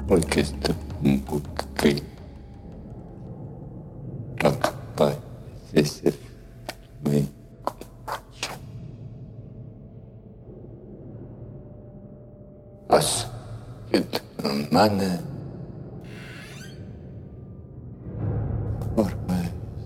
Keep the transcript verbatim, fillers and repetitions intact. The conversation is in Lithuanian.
Orquestra Pumbucay. Rock by Cecil May. Us, good man.